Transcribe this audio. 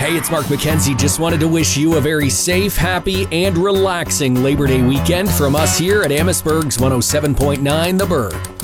Hey, it's Mark McKenzie. Just wanted to wish you a very safe, happy, and relaxing Labor Day weekend from us here at Amherstburg's 107.9 The Berg.